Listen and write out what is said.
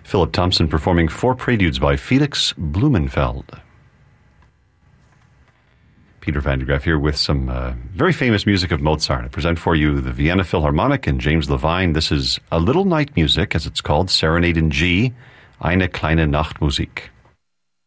Philip Thompson performing 4 preludes by Felix Blumenfeld. Peter van der Graaf here with some very famous music of Mozart. I present for you the Vienna Philharmonic and James Levine. This is A Little Night Music, as it's called, Serenade in G, Eine kleine Nachtmusik.